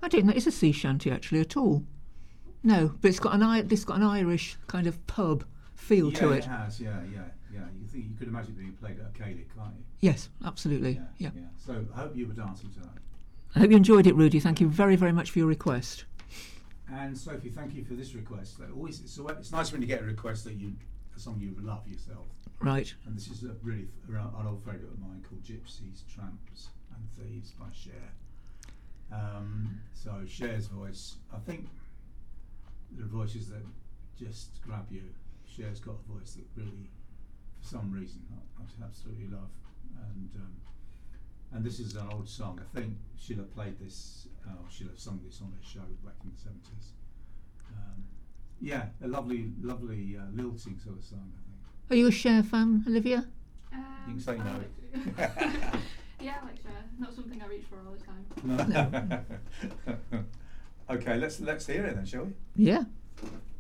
I don't think it's a sea shanty actually at all. No, but it's got an Irish kind of pub feel to it. It has, yeah. You could imagine it being played at a Gaelic, can't you? Yes, absolutely. Yeah. So I hope you were dancing to that. I hope you enjoyed it, Rudy. Thank you very, very much for your request. And Sophie, thank you for this request. It's nice when you get a request a song you love yourself. Right. And this is an old favourite of mine called Gypsies, Tramps and Thieves by Cher. So Cher's voice, I think there are voices that just grab you. Cher's got a voice that really, for some reason, I absolutely love. And this is an old song. I think she'll have played this, she'll have sung this on her show back in the 70s. A lovely lilting sort of song, I think. Are you a Cher fan, Olivia? You can say no. Yeah, I like Cher. Not something I reach for all the time. No. Okay, let's hear it then, shall we? Yeah.